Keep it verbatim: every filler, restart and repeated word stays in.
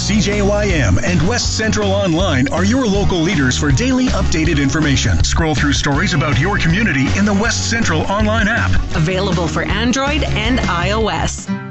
C J Y M and West Central Online are your local leaders for daily updated information. Scroll through stories about your community in the West Central Online app. Available for Android and iOS.